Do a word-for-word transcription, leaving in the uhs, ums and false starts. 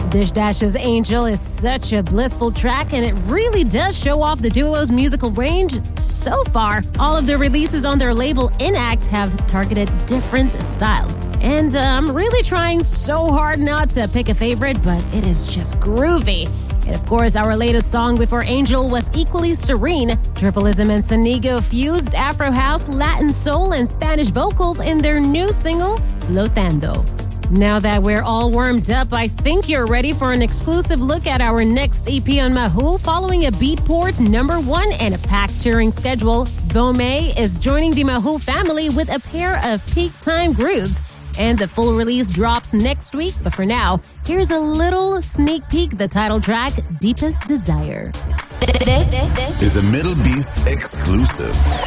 Dish Dash's Angel is such a blissful track, and it really does show off the duo's musical range. So far, all of the releases on their label Inact have targeted different styles. And uh, I'm really trying so hard not to pick a favorite, but it is just groovy. And of course, our latest song before Angel was equally serene. Tripleism and Sonigo fused Afro House, Latin Soul, and Spanish vocals in their new single, Flotando. Now that we're all warmed up, I think you're ready for an exclusive look at our next E P on Mahou. Following a Beatport number one and a packed touring schedule, Vomé is joining the Mahou family with a pair of peak time grooves. And the full release drops next week. But for now, here's a little sneak peek, the title track, Deepest Desire. This is a Middle Beast exclusive.